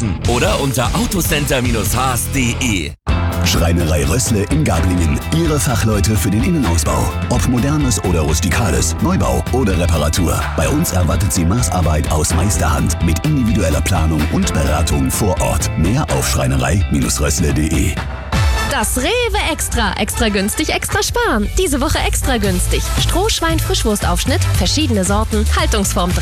lassen oder unter autocenter-haas.de. Schreinerei Rössle in Gablingen. Ihre Fachleute für den Innenausbau. Ob modernes oder rustikales, Neubau oder Reparatur. Bei uns erwartet Sie Maßarbeit aus Meisterhand mit individueller Planung und Beratung vor Ort. Mehr auf schreinerei-rössle.de. Das Rewe Extra. Extra günstig, extra sparen. Diese Woche extra günstig. Strohschwein Frischwurstaufschnitt, verschiedene Sorten, Haltungsform